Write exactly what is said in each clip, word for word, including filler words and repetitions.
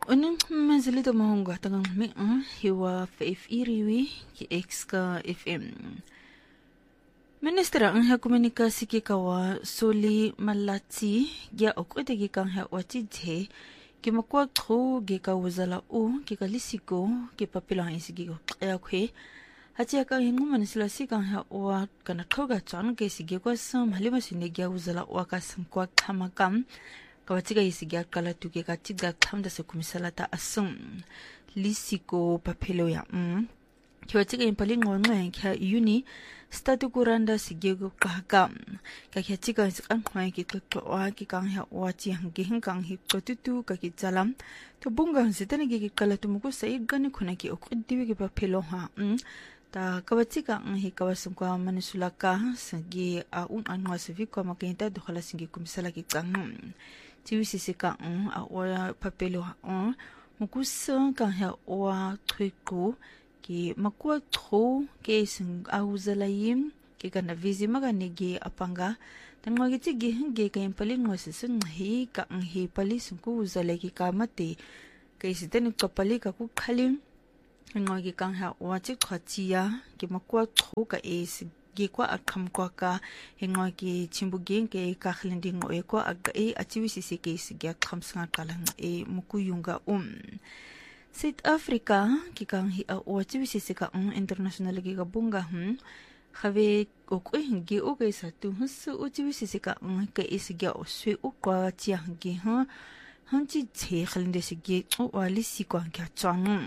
Unang mazalito mahongga tangang mi ah hiwa Faith Iriwi ki X ka F M. Ministra ang ha komunikasi ki kawa Soli Malati gya okwete ki kang ha watidhe ki makwa tro gi ka wazala u ki kalisiko ki papilang isigi ko kaya kwe hati ka hingu manisila si kang ha wa kana toga chan ke sigi ko sam halima sine gya wazala wa ka sam kwa kamakam kawatiga isigia kala tuke katiga kamda se kumisalata asum lisiko papelo ya mm kawatiga impali ngwa kya uni statu kuranda sigego kahakam kakatiga isikan kwa ki kwa ki kang ha wati hangi hingkang hi kotutu kakitsalam to bunga sitani ki kala tumuko sa igani kuna ki okdiwi ki papelo ha mm ta kawatiga ang hi kawasum kwa manusulaka sagi a un anwa sevi kwa makinta dokhala singi kumisala ki kang tiwi sisi ka ang awa papelo ang mukusa ka ha oa triko ki makwa tro ke sing auzalayim ki kana vizi maganege apanga tangwa giti gi hinge ka impalin ngo sisun hi ka ang hi pali sungku uzalay ki kamate kay sitani kapali ka ku khalim ngo gi kang ha oa chik khachia ki makwa tro ka es gi kwa akam kwa ka hingo ki chimbugeng ke ka khlending o e kwa aga e achiwi sisi ke sigya khamsanga kalang e mukuyunga um South Africa ki kang hi o achiwi sisi ka um international gi ka bunga hm khave o ko hingi o ke sa tu hus o achiwi sisi ka um ke isigya o swe o kwa chi hangi ha hanchi che khlende sigi o wali si kwa kya chang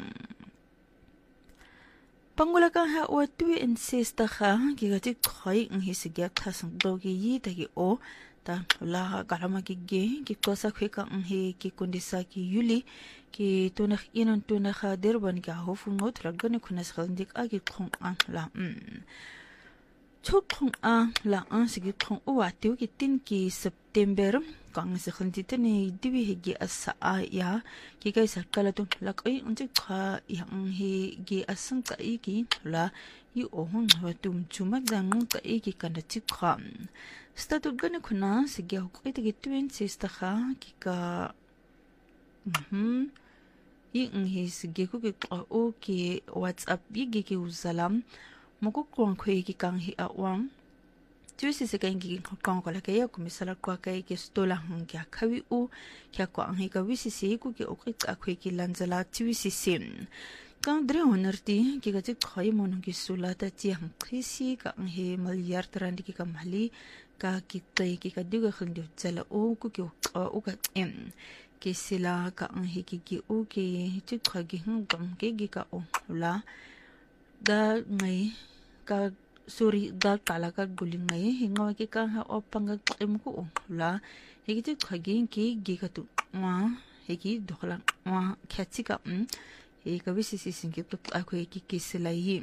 Pangula ka ha o tuwi insista ka gigatik khay ang hisigya kasang dogi yi tagi o ta la kalama gigi gikosa kwe ka ang hi kikundisa ki yuli ki tunak inon tunak ha derban ka hofu ngot ragani kunas kalandik agi kong ang la mm chok kong ang la ang sige kong uwa tiw ki tin ki September kang sa kandita ni diwi higi asa ya ki kay sa kalatong lakay unjik ka yang hi gi asang ka iki la yu ohong watum chumagdang ka iki kanda chikha statut gani kuna sige hukay tagi tuwin sista ka ki ka mhm yung hi sige ko ki o ki WhatsApp yigi ki uzalam mukukong kwe ki kang hi awang Tuwisi sa kain giging kong ko lakaya kumisala kwa kay kistola hong kya kawi u kya kwa ang hika wisi si ku ki okit akwe ki lanzala tuwisi sim. Kang dre honorti ki gatik kaya mo nung kisula ta ti hang krisi ka ang he malyar tarandi ki ka mali ka kitay ki ka diwa kang diwa tsala u ku ki u ka em. Ki sila ka ang hiki ki u ki tik kagi hang gam ki ki ka u hula. Da ngay ka Suri dal talaga guling ngay hinga ki ka ha opang im ko la higi khagin ki gi ka tu ma higi dokla ma khatsi ka um e ka bisi sisin ki tu ako ki kisilai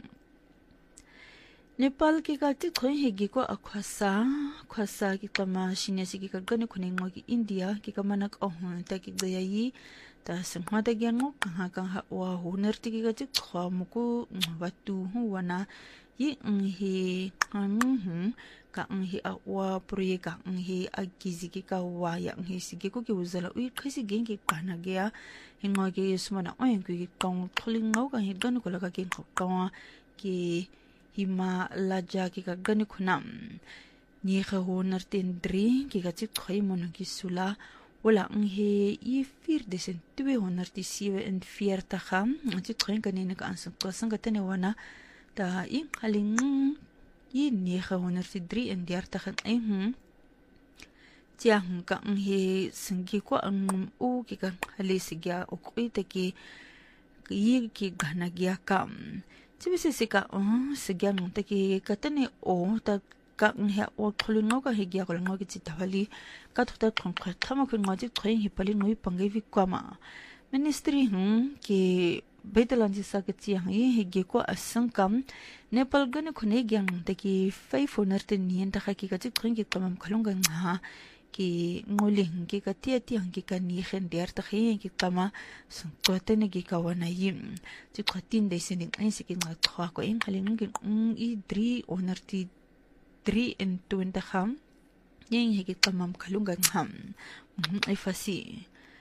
Nepal ki ka ti khoi higi ko akhasa khasa ki tama shinya si ki ka gani khune ngo ki India ki ka manak ohun ta ki gayai ta sangma ta gyang ngo ka ka ha wa hunar ti ki ka ti khwa mu ko watu hu wana yi ang hi ang hm ka ang hi awa proye ka ang hi agizi ki ka wa ya ang hi sige ko ki uzala ui khasi gen ki kana gya hingo ki sumana oyen ki kong tholing ngau ka hi gan ko la ka ki ka ki hima laja ki ka gan khunam ni kha honar ten dri ki ka chi khoi mon ki sula wala ang hi i fir desen tuwe honar ti siwe en fierta kham chi khoin ka ne ka ansang ko sang ka tene wana ta in kaling yi ni kha honar si dri en diar ta khan ai hm tiang ka ang he singi ko ang u ki ka hali sigya o koi ta ki yi ki gana gya ka chibi se se ka o sigya no ta ki ka tane o ta ka ang he o kholi ngo ka he gya ko ngo ki chi tawali ka thota khong kha thama ko ngo ji khoin hi pali ngoi pangai vi kwa ma ministry hm ki Bedalanji sakati yang i higi ko asang kam Nepal gane khune gyang ta ki five hundred nien ta ki ka chi khring ki tamam khalunga nga ki ngoling ki ka tia tia ki ka ni khen der ta khi ki tama sung to te ne ki ka wana yim chi khatin de sin ai si ki nga thwa ko eng haling ki i three honor ti three and two ta kham yeng higi tamam khalunga ngam ai fasi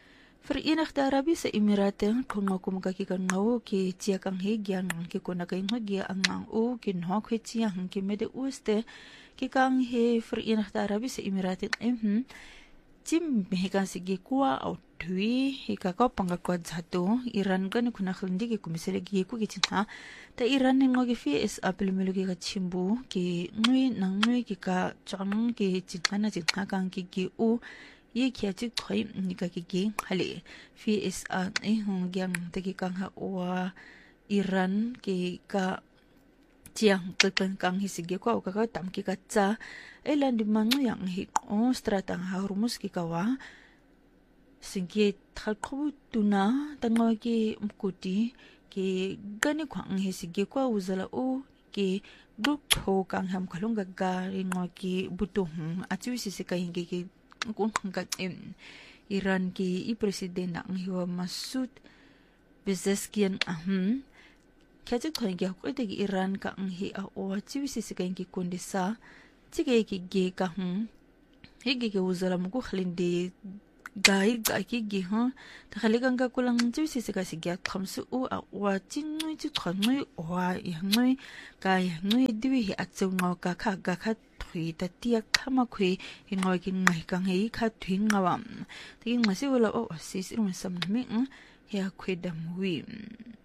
Verenigde Arabische Emiraten kongo kumaka ki kangaw ki tia kang higyan ki kuna kay ngagya ang ang u kinho kay tia hang ki Mede Oeste ki kang he Verenigde Arabische Emiraten em tim mehikan sige kuwa au tui hikakaw pangakwad sato Iran gani kuna khindi ki kumisele gi ku ki tinha ta Iran ngo ki fi es apel melu ki kachimbu ki ngui nang ngui ki ka chang ki tinha tinha kang ki gi u ye kia chik thoi nika ki gi hale fi es a e hong gyang te ki kang ha wa Iran ki ka tiang kekan kang hisige ko ka ka tam ki ka cha elan di mang yang hi o stratang ha Hormuz ki kawa singke thakhu tuna tango ki mkuti ki gani kwang hisige ko uzala o ki group tho kang ham khalung ga ga ngo ki butung achu si se ka hinge ki kung hanggang em Iran ki i president ang hiwa Masud Pezeshkian ahum kaya ko hingi ako ito ki Iran ka ang hi a o chiwisi si kain ki kundisa chige ki ge ka hum higi ki uzala mo ko halindi gai gai ki gi ha takaligang ka kulang chiwisi si ka si gyat khamsu u a wa chinui chi thonui wa yanui ka yanui diwi hi atsu ngo ka ka ga ka thui ta tiak khama khui hingoi ki ngai kang hei kha thui ngawam tingin masi wala o sis irum sam mi ya khwe dam wi